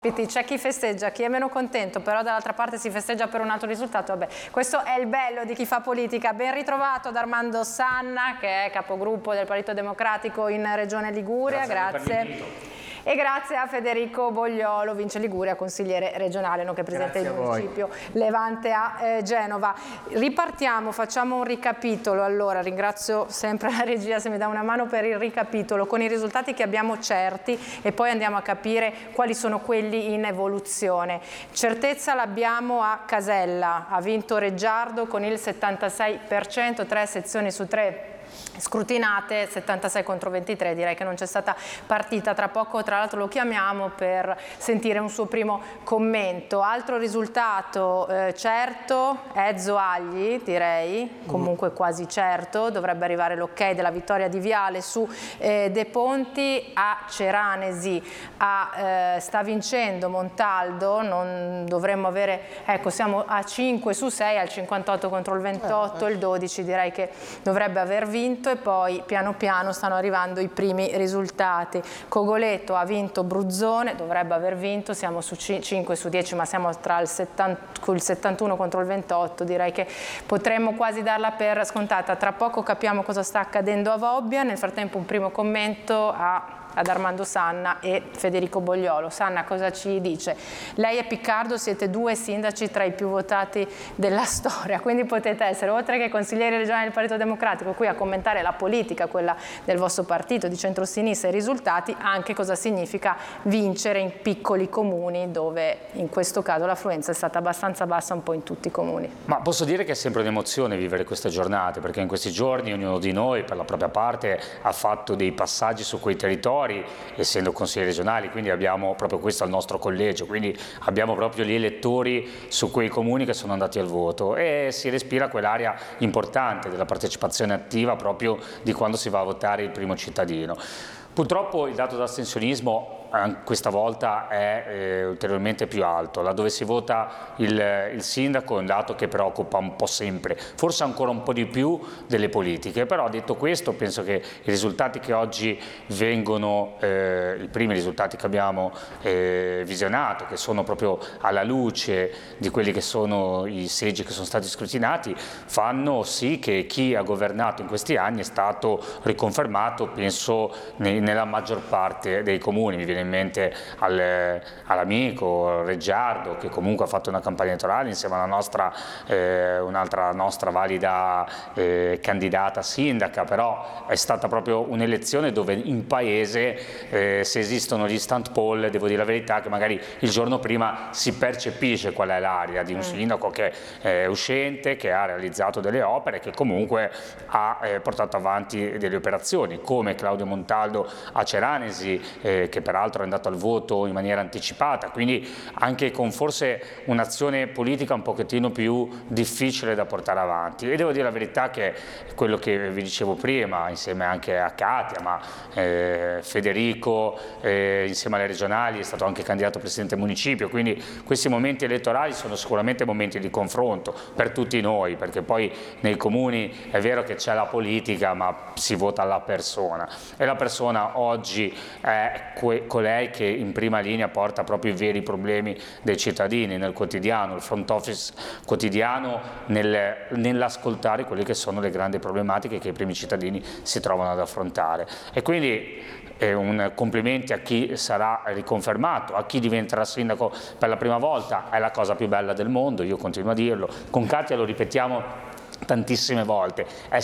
ospiti, c'è chi festeggia, chi è meno contento, però dall'altra parte si festeggia per un altro risultato. Vabbè, questo è il bello di chi fa politica. Ben ritrovato ad Armando Sanna, che è capogruppo del Partito Democratico in Regione Liguria. Grazie. E grazie a Federico Bogliolo, Vince Liguria, consigliere regionale, nonché presidente del municipio Levante a Genova. Ripartiamo, facciamo un ricapitolo. Allora, ringrazio sempre la regia se mi dà una mano per il ricapitolo, con i risultati che abbiamo certi e poi andiamo a capire quali sono quelli in evoluzione. Certezza l'abbiamo a Casella, ha vinto Reggiardo con il 76%, 3 sezioni su 3 scrutinate, 76 contro 23, direi che non c'è stata partita. Tra poco tra l'altro lo chiamiamo per sentire un suo primo commento. Altro risultato certo, Ezzo Agli, direi, comunque quasi certo, dovrebbe arrivare l'ok della vittoria di Viale su De Ponti. A Ceranesi sta vincendo Montaldo, non dovremmo avere, ecco, siamo a 5 su 6, al 58 contro il 28, il 12 direi che dovrebbe aver vinto. E poi piano piano stanno arrivando i primi risultati. Cogoleto ha vinto Bruzzone, dovrebbe aver vinto, siamo su 5 su 10 ma siamo tra il 71 contro il 28, direi che potremmo quasi darla per scontata. Tra poco capiamo cosa sta accadendo a Vobbia. Nel frattempo un primo commento ad Armando Sanna e Federico Bogliolo. Sanna, cosa ci dice? Lei e Piccardo siete 2 sindaci tra i più votati della storia, quindi potete essere, oltre che consiglieri regionali del Partito Democratico, qui a commentare la politica, quella del vostro partito di centrosinistra e i risultati, anche cosa significa vincere in piccoli comuni dove in questo caso l'affluenza è stata abbastanza bassa un po' in tutti i comuni. Ma posso dire che è sempre un'emozione vivere queste giornate, perché in questi giorni ognuno di noi per la propria parte ha fatto dei passaggi su quei territori, essendo consiglieri regionali, quindi abbiamo proprio questo al nostro collegio, quindi abbiamo proprio gli elettori su quei comuni che sono andati al voto e si respira quell'area importante della partecipazione attiva proprio di quando si va a votare il primo cittadino. Purtroppo il dato d'astensionismo questa volta è ulteriormente più alto, laddove si vota il sindaco è un dato che preoccupa un po' sempre, forse ancora un po' di più delle politiche, però detto questo penso che i risultati che oggi vengono, i primi risultati che abbiamo visionato, che sono proprio alla luce di quelli che sono i seggi che sono stati scrutinati, fanno sì che chi ha governato in questi anni è stato riconfermato, penso, nella maggior parte dei comuni. Mi viene in mente all'amico Reggiardo, che comunque ha fatto una campagna elettorale insieme alla nostra, un'altra nostra valida candidata sindaca, però è stata proprio un'elezione dove in paese, se esistono gli stand poll, devo dire la verità che magari il giorno prima si percepisce qual è l'area di un sindaco che è uscente, che ha realizzato delle opere, che comunque ha portato avanti delle operazioni, come Claudio Montaldo a Ceranesi, che peraltro è andato al voto in maniera anticipata, quindi anche con forse un'azione politica un pochettino più difficile da portare avanti. E devo dire la verità che quello che vi dicevo prima, insieme anche a Katia, ma Federico insieme alle regionali è stato anche candidato presidente del municipio, quindi questi momenti elettorali sono sicuramente momenti di confronto per tutti noi, perché poi nei comuni è vero che c'è la politica, ma si vota alla persona e la persona oggi è colei che in prima linea porta proprio i veri problemi dei cittadini nel quotidiano, il front office quotidiano, nell'ascoltare quelle che sono le grandi problematiche che i primi cittadini si trovano ad affrontare. E quindi un complimenti a chi sarà riconfermato, a chi diventerà sindaco per la prima volta, è la cosa più bella del mondo, io continuo a dirlo, con Katia lo ripetiamo tantissime volte, è